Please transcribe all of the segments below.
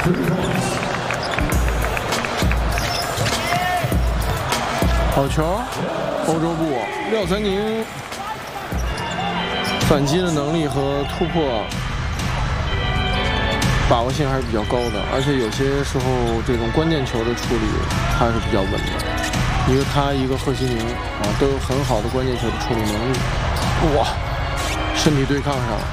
好球，欧洲步廖三宁反击的能力和突破把握性还是比较高的，而且有些时候这种关键球的处理他是比较稳的。一个他，一个贺西宁啊，都有很好的关键球的处理能力。哇，身体对抗上了。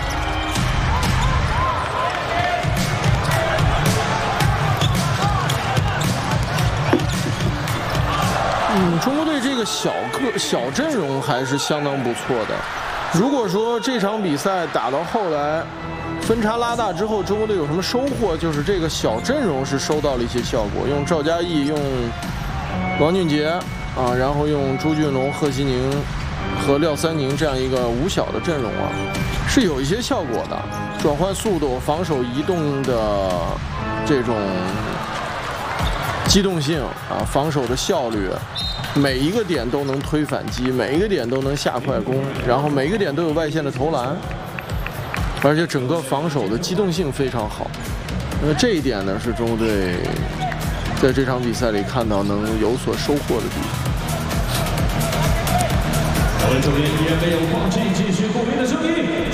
中国队这个小阵容还是相当不错的。如果说这场比赛打到后来分差拉大之后，中国队有什么收获，就是这个小阵容是收到了一些效果。用赵嘉译，用王俊杰啊，然后用朱俊龙、贺西宁和廖三宁这样一个五小的阵容啊，是有一些效果的。转换速度、防守移动的这种机动性啊，防守的效率。每一个点都能推反击，每一个点都能下快攻，然后每一个点都有外线的投篮，而且整个防守的机动性非常好。那么这一点呢，是中国队在这场比赛里看到能有所收获的地方。 我们这边依然没有放弃继续鼓励的声音。